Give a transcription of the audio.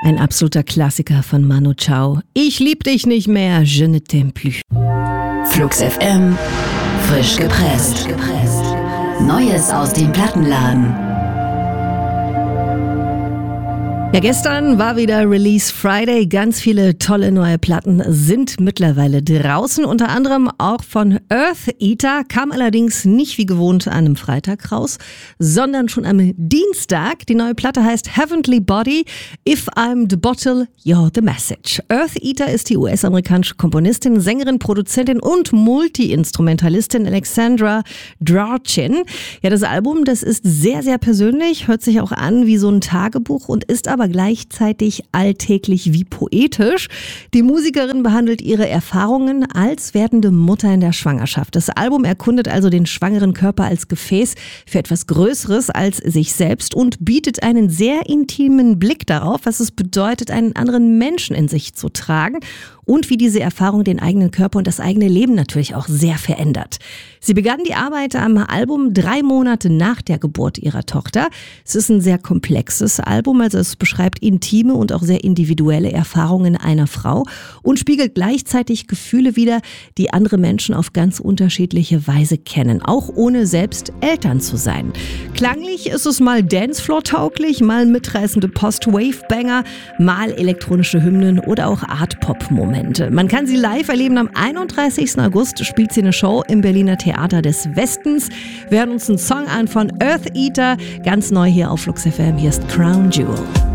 Ein absoluter Klassiker von Manu Chao. Ich lieb dich nicht mehr, je ne t'aime plus. Flux FM, frisch gepresst. Neues aus dem Plattenladen. Ja, gestern war wieder Release Friday. Ganz viele tolle neue Platten sind mittlerweile draußen. Unter anderem auch von Earth Eater. Kam allerdings nicht wie gewohnt an einem Freitag raus, sondern schon am Dienstag. Die neue Platte heißt Heavenly Body. If I'm the bottle, you're the message. Earth Eater ist die US-amerikanische Komponistin, Sängerin, Produzentin und Multi-Instrumentalistin Alexandra Drachen. Ja, das Album, das ist sehr, sehr persönlich, hört sich auch an wie so ein Tagebuch und ist aber gleichzeitig alltäglich wie poetisch. Die Musikerin behandelt ihre Erfahrungen als werdende Mutter in der Schwangerschaft. Das Album erkundet also den schwangeren Körper als Gefäß für etwas Größeres als sich selbst und bietet einen sehr intimen Blick darauf, was es bedeutet, einen anderen Menschen in sich zu tragen und wie diese Erfahrung den eigenen Körper und das eigene Leben natürlich auch sehr verändert. Sie begann die Arbeit am Album 3 Monate nach der Geburt ihrer Tochter. Es ist ein sehr komplexes Album, also es beschreibt intime und auch sehr individuelle Erfahrungen einer Frau und spiegelt gleichzeitig Gefühle wider, die andere Menschen auf ganz unterschiedliche Weise kennen, auch ohne selbst Eltern zu sein. Klanglich ist es mal Dancefloor-tauglich, mal mitreißende Post-Wave-Banger, mal elektronische Hymnen oder auch Art-Pop-Momente. Man kann sie live erleben. Am 31. August spielt sie eine Show im Berliner Theater des Westens. Wir hören uns einen Song an von Earth Eater, ganz neu hier auf Flux FM. Hier ist Crown Jewel.